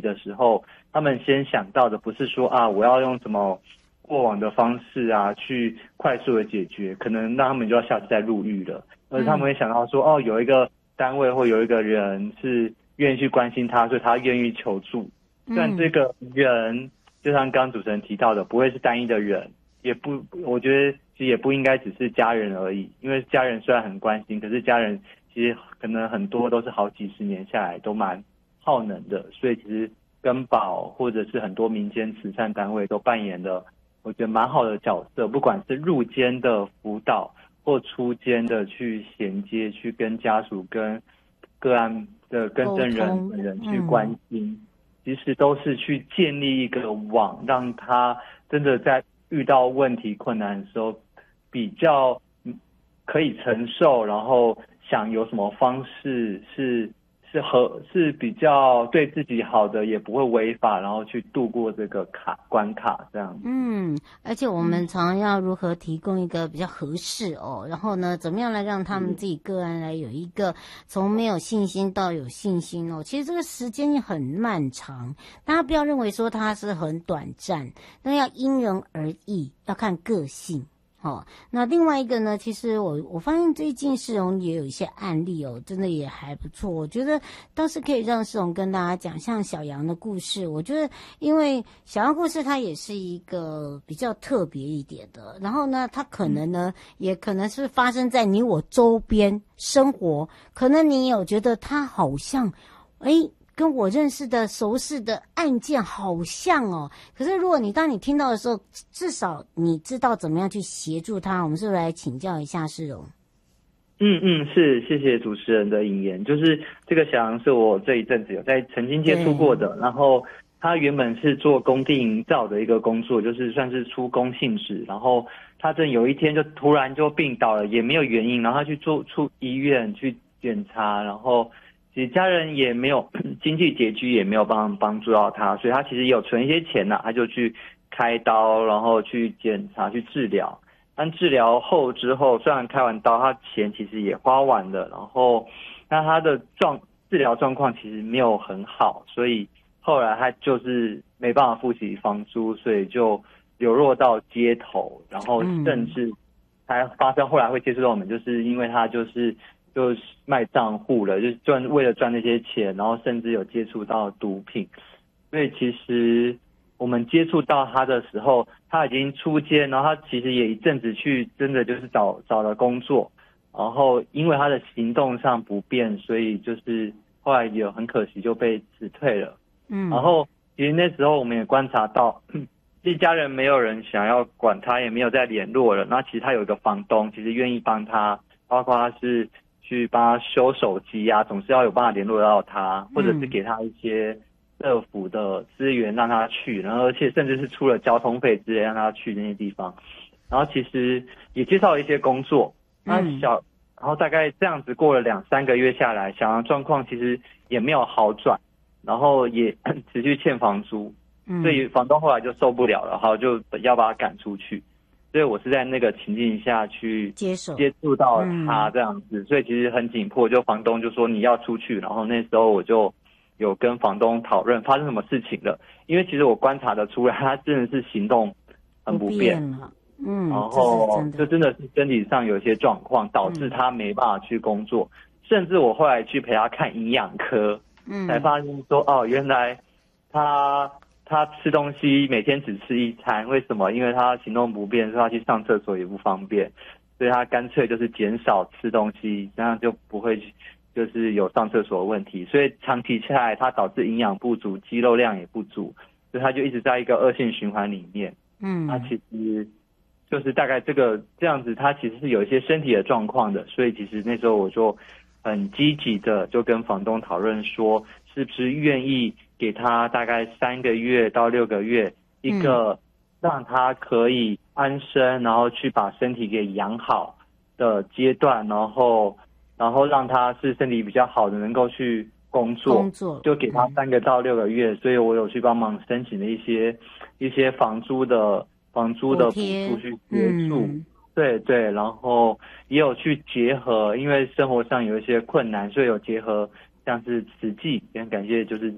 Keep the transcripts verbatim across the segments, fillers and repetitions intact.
的时候，他们先想到的不是说啊，我要用什么过往的方式啊去快速的解决，可能让他们就要下次再入狱了，而是他们会想到说，哦，有一个单位或有一个人是愿意去关心他，所以他愿意求助。虽然这个人就像刚刚主持人提到的，不会是单一的人，也不，我觉得其实也不应该只是家人而已，因为家人虽然很关心，可是家人其实可能很多都是好几十年下来都蛮耗能的，所以其实跟保或者是很多民间慈善单位都扮演了我觉得蛮好的角色，不管是入监的辅导或出监的去衔接，去跟家属跟个案的更生人本人去关心、嗯、其实都是去建立一个网，让他真的在遇到问题困难的时候比较可以承受，然后想有什么方式是是合是比较对自己好的，也不会违法，然后去度过这个卡关卡这样。 嗯，而且我们常常要如何提供一个比较合适哦，然后呢，怎么样来让他们自己个案来有一个从没有信心到有信心哦。其实这个时间很漫长，大家不要认为说它是很短暂，那要因人而异，要看个性。哦，那另外一个呢，其实我我发现最近世荣也有一些案例哦，真的也还不错。我觉得倒是可以让世荣跟大家讲，像小杨的故事，我觉得因为小杨故事它也是一个比较特别一点的，然后呢，它可能呢、嗯、也可能是发生在你我周边生活，可能你有觉得它好像，诶跟我认识的熟识的案件好像哦，可是如果你当你听到的时候，至少你知道怎么样去协助他。我们是不是来请教一下世荣？ 嗯嗯，是，谢谢主持人的引言。就是这个小杨是我这一阵子有在曾经接触过的，然后他原本是做工地营造的一个工作，就是算是出工性质，然后他真有一天就突然就病倒了，也没有原因，然后他去做出医院去检查，然后其实家人也没有经济拮据，也没有帮帮助到他，所以他其实也有存一些钱呐、啊，他就去开刀，然后去检查去治疗。但治疗后之后，虽然开完刀，他钱其实也花完了，然后那他的状治疗状况其实没有很好，所以后来他就是没办法付起房租，所以就流落到街头，然后甚至还发生后来会接触到我们，就是因为他就是就是卖账户了，就是赚为了赚那些钱，然后甚至有接触到毒品，所以其实我们接触到他的时候，他已经出监，然后他其实也一阵子去真的就是找找了工作，然后因为他的行动上不便，所以就是后来有很可惜就被辞退了。嗯，然后其实那时候我们也观察到，一家人没有人想要管他，也没有再联络了。那其实他有一个房东，其实愿意帮他，包括他是去帮他修手机啊，总是要有办法联络到他，或者是给他一些社福的资源让他去，然后而且甚至是出了交通费之类让他去那些地方，然后其实也介绍了一些工作。那小，然后大概这样子过了两三个月下来，小杨状况其实也没有好转，然后也持续欠房租，所以房东后来就受不了了，然后就要把他赶出去。所以我是在那个情境下去接手接触到他这样子，所以其实很紧迫，就房东就说你要出去，然后那时候我就有跟房东讨论发生什么事情了，因为其实我观察得出来，他真的是行动很不便了，嗯，然后就真的是身体上有一些状况，导致他没办法去工作，嗯、甚至我后来去陪他看营养科，嗯，才发现说哦，原来他他吃东西每天只吃一餐，为什么？因为他行动不便，所以他去上厕所也不方便，所以他干脆就是减少吃东西，这样就不会去。就是有上厕所的问题，所以长期下来，它导致营养不足，肌肉量也不足，所以他就一直在一个恶性循环里面。嗯，他其实就是大概这个这样子，他其实是有一些身体的状况的，所以其实那时候我就很积极的就跟房东讨论说，是不是愿意给他大概三个月到六个月一个让他可以安身，然后去把身体给养好的阶段，然后。然后让他是身体比较好的，能够去工作，工作就给他三个到六个月，嗯、所以我有去帮忙申请了一些一些房租的房租的补助去协助，嗯、对对，然后也有去结合，因为生活上有一些困难，所以有结合像是慈济，也很感谢就是慈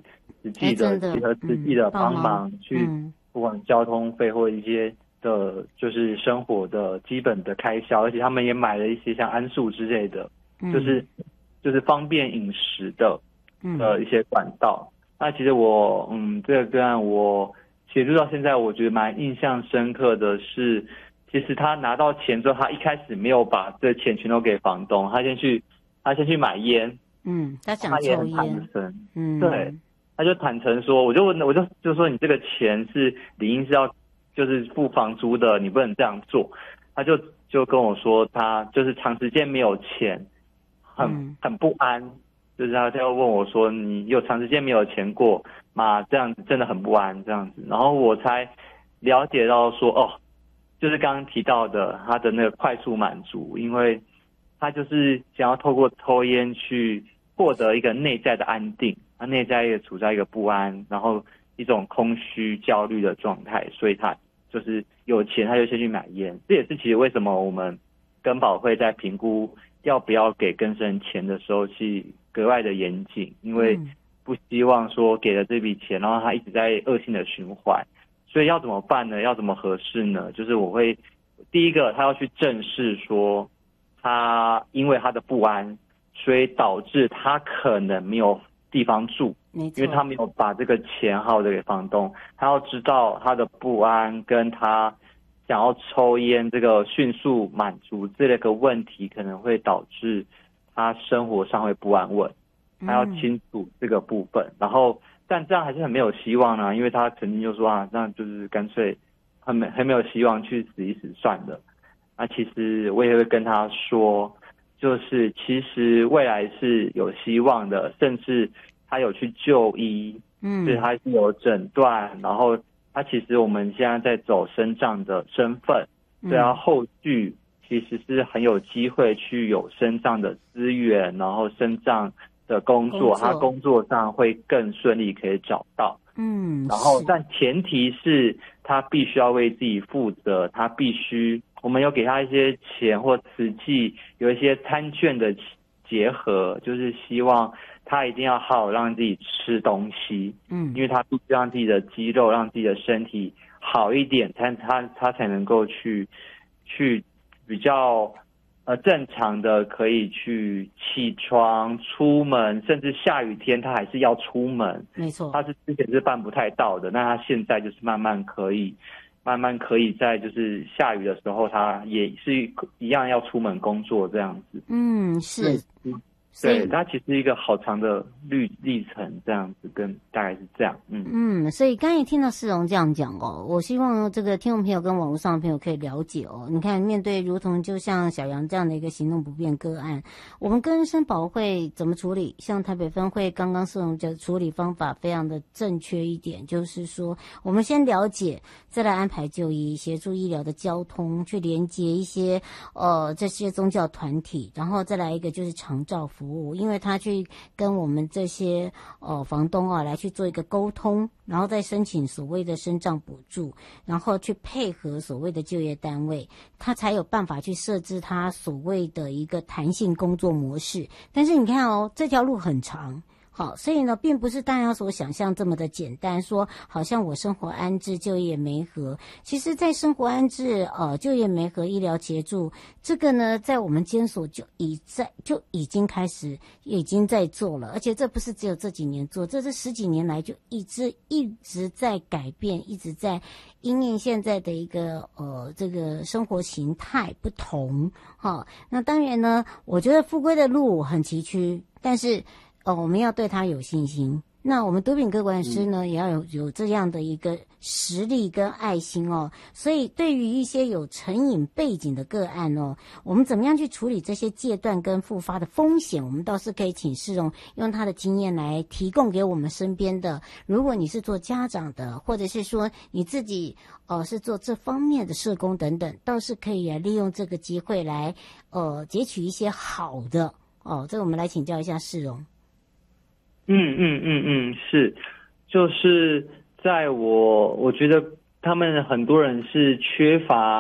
实际的结合实际的帮忙去，不管交通费或一些的，就是生活的基本的开销，而且他们也买了一些像桉树之类的，就是就是方便饮食的的一些管道。那其实我嗯这个个案我协助到现在，我觉得蛮印象深刻的是，其实他拿到钱之后，他一开始没有把这钱全都给房东，他先去他先去买烟。 嗯，他想抽烟。 嗯，对，他就坦诚说，我就问，我就就说你这个钱是理应是要就是付房租的，你不能这样做。他就就跟我说，他就是长时间没有钱，很、嗯、很不安，就是他他要问我说，你有长时间没有钱过吗？这样子真的很不安这样子。然后我才了解到说，哦，就是刚刚提到的他的那个快速满足，因为他就是想要透过抽烟去获得一个内在的安定，他内在也处在一个不安，然后一种空虚、焦虑的状态，所以他就是有钱，他就先去买烟。这也是其实为什么我们跟保会在评估要不要给更生人钱的时候去格外的严谨，因为不希望说给了这笔钱，然后他一直在恶性的循环。所以要怎么办呢？要怎么合适呢？就是我会第一个，他要去正视说，他因为他的不安。所以导致他可能没有地方住，因为他没有把这个钱好的给房东。他要知道他的不安跟他想要抽烟这个迅速满足这类个问题，可能会导致他生活上会不安稳。他要清楚这个部分，嗯、然后但这样还是很没有希望呢，因为他曾经就说啊，这样就是干脆很没很没有希望，去死一死算了。那其实我也会跟他说。就是其实未来是有希望的，甚至他有去就医，嗯，所以他是有诊断，然后他其实我们现在在走身障的身份，所以他后续其实是很有机会去有身障的资源，然后身障的工作，工作他工作上会更顺利可以找到，嗯，然后但前提是他必须要为自己负责，他必须。我们有给他一些钱或慈济有一些餐券的结合，就是希望他一定要好好让自己吃东西，嗯，因为他必须让自己的肌肉、让自己的身体好一点，他他他才能够去去比较呃正常的可以去起床、出门，甚至下雨天他还是要出门， 没错， 他是之前是办不太到的，那他现在就是慢慢可以。慢慢可以在就是下雨的时候，他也是一样要出门工作这样子。 嗯，是。 对，它其实一个好长的历历程，这样子跟大概是这样，嗯嗯，所以刚才也听到世荣这样讲哦，我希望这个听众朋友跟网络上的朋友可以了解哦。你看，面对如同就像小杨这样的一个行动不便个案，我们更生保会怎么处理？像台北分会刚刚世荣的处理方法非常的正确一点，就是说我们先了解，再来安排就医，协助医疗的交通，去连接一些呃这些宗教团体，然后再来一个就是长照服务。服务，因为他去跟我们这些呃房东啊来去做一个沟通，然后再申请所谓的身障补助，然后去配合所谓的就业单位，他才有办法去设置他所谓的一个弹性工作模式。但是你看哦，这条路很长。好，所以呢，并不是大家所想象这么的简单，说好像我生活安置、就业媒合。其实，在生活安置、呃就业媒合、医疗协助这个呢，在我们监所就已在就已经开始，已经在做了。而且这不是只有这几年做，这是十几年来就一直一直在改变，一直在因应现在的一个呃这个生活形态不同。好，那当然呢，我觉得富贵的路很崎岖，但是。哦，我们要对他有信心。那我们毒品个管师呢，嗯、也要有有这样的一个实力跟爱心哦。所以，对于一些有成瘾背景的个案哦，我们怎么样去处理这些戒断跟复发的风险？我们倒是可以请世荣用他的经验来提供给我们身边的。如果你是做家长的，或者是说你自己呃是做这方面的社工等等，倒是可以来利用这个机会来呃截取一些好的哦。这个我们来请教一下世荣。 嗯嗯嗯嗯，是，就是在我我觉得他们很多人是缺乏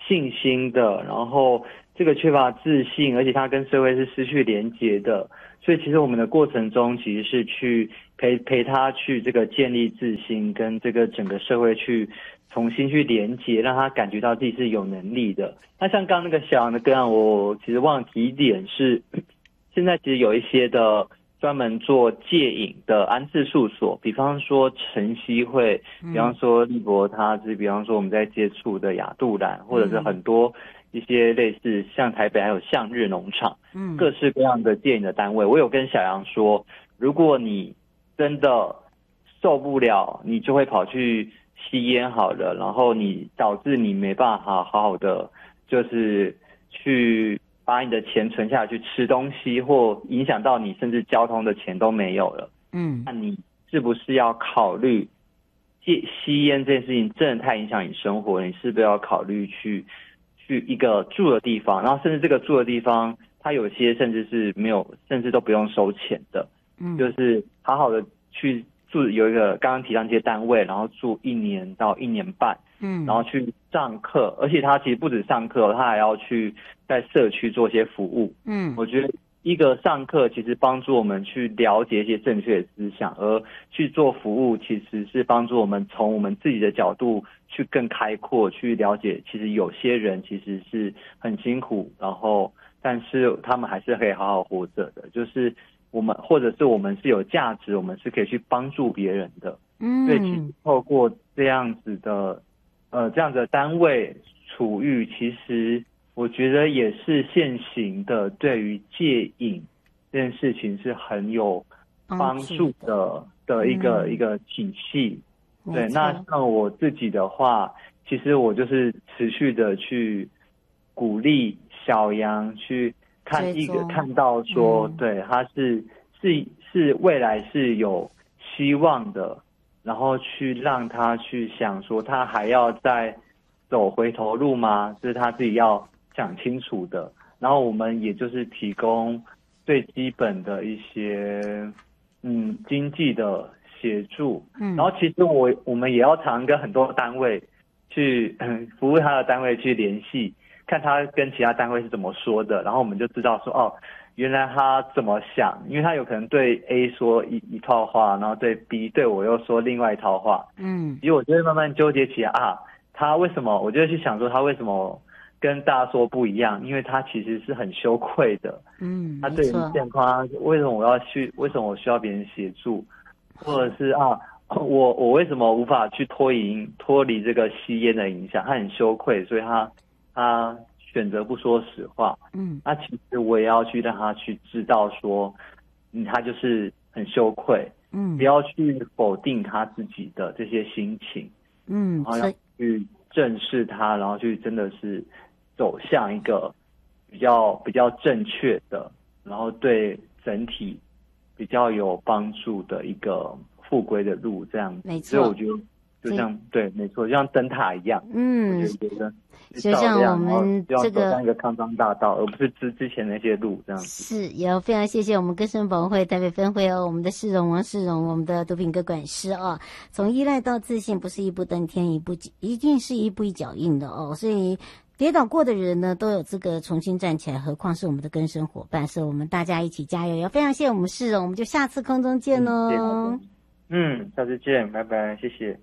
信心的，然后这个缺乏自信，而且他跟社会是失去连结的。所以其实我们的过程中其实是去陪陪他去这个建立自信，跟这个整个社会去重新去连结，让他感觉到自己是有能力的。那像刚刚那个小杨的个案，我其实忘了提一点是，现在其实有一些的专门做戒瘾的安置宿所，比方说晨曦会，比方说利伯他是，比方说我们在接触的亚杜兰，或者是很多一些类似像台北还有向日农场，嗯，各式各样的戒瘾的单位。我有跟小杨说，如果你真的受不了，你就会跑去吸烟好了，然后你导致你没办法好好的就是去把你的钱存下去吃东西，或影响到你甚至交通的钱都没有了。嗯，那你是不是要考虑戒吸烟这件事情真的太影响你生活，你是不是要考虑去去一个住的地方，然后甚至这个住的地方它有些甚至是没有，甚至都不用收钱的。嗯，就是好好的去住，有一个刚刚提到这些单位，然后住一年到一年半，嗯，然后去上课，而且他其实不止上课，他还要去在社区做一些服务。嗯，我觉得一个上课其实帮助我们去了解一些正确的思想，而去做服务其实是帮助我们从我们自己的角度去更开阔，去了解其实有些人其实是很辛苦，然后但是他们还是可以好好活着的，就是我们或者是我们是有价值，我们是可以去帮助别人的。嗯，所以其实透过这样子的呃这样子的单位处遇，其实我觉得也是现行的，对于戒瘾这件事情是很有帮助的的一个、嗯、一个体系。对，那像我自己的话，其实我就是持续的去鼓励小杨去看一个看到说，嗯、对，他是是是未来是有希望的，然后去让他去想说，他还要再走回头路吗？这是他自己要想清楚的。然后我们也就是提供最基本的一些嗯经济的协助。嗯，然后其实我我们也要常跟很多单位去、嗯、服务他的单位去联系。看他跟其他单位是怎么说的，然后我们就知道说，哦，原来他怎么想，因为他有可能对 A 说一一套话，然后对 B 对我又说另外一套话。嗯，因为我就会慢慢纠结起来啊，他为什么？我就会去想说，他为什么跟大家说不一样？因为他其实是很羞愧的。嗯，他对于现况，为什么我要去？为什么我需要别人协助？或者是啊，我我为什么无法去脱离脱离这个吸烟的影响？他很羞愧，所以他。他选择不说实话，嗯，那其实我也要去让他去知道说，嗯，他就是很羞愧，嗯，不要去否定他自己的这些心情，嗯，然后要去正视他，然后去真的是走向一个比较比较正确的，然后对整体比较有帮助的一个复归的路，这样子，没错，所以我觉得。就像对，没错，就像灯塔一样，嗯，我觉得就像我们这个像一个康庄大道，而不是之之前那些路这样子。 是，也要非常谢谢我们根生保会台北分会哦，我们的世荣王世荣，我们的毒品科管师哦，从依赖到自信，不是一步登天，一步一定是一步一脚印的哦，所以。跌倒过的人呢，都有资格重新站起来，何况是我们的根生伙伴，是我们大家一起加油！要非常谢谢我们世荣，我们就下次空中见哦。 嗯，下次见，拜拜，谢谢。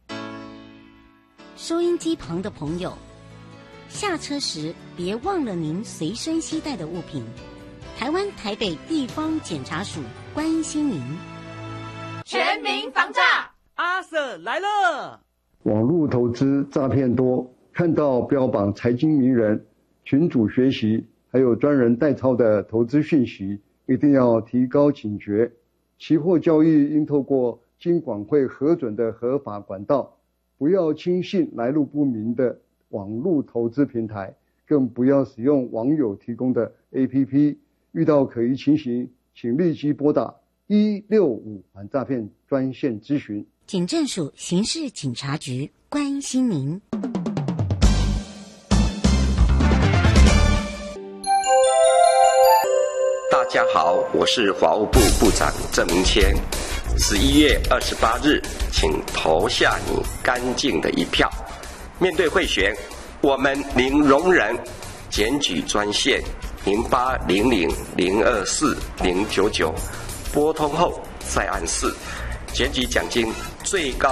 收音机旁的朋友，下车时别忘了您随身携带的物品。台湾台北地方检察署关心您。 全民防诈，阿 Sir 来了。 网络投资诈骗多。看到标榜财经名人、群组学习，还有专人代操的投资讯息，一定要提高警觉。期货交易应透过金管会核准的合法管道，不要轻信来路不明的网络投资平台，更不要使用网友提供的 A P P。遇到可疑情形，请立即拨打一六五反诈骗专线咨询。 警政署刑事警察局关心您。 大家好，我是法务部部长郑明谦。十一月二十八日，请投下你干净的一票。面对贿选， 我们零容忍。检举专线零八零零零二四零九九，拨通后再按四，检举奖金最高